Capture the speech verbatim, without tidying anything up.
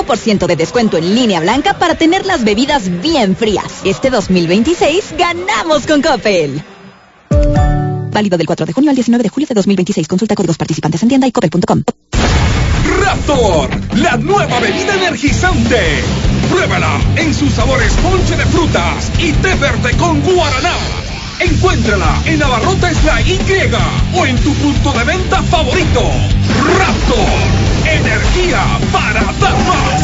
por ciento de descuento en línea blanca para tener las bebidas bien frías. Este dos mil veintiséis ganamos con Coppel. Válido del cuatro de junio al diecinueve de julio de dos mil veintiséis. Consulta códigos participantes en tienda y coppel punto com. Raptor, la nueva bebida energizante. Pruébala en sus sabores ponche de frutas y té verde con guaraná. Encuéntrala en Abarrota Isla Y o en tu punto de venta favorito. Raptor, energía para dar más.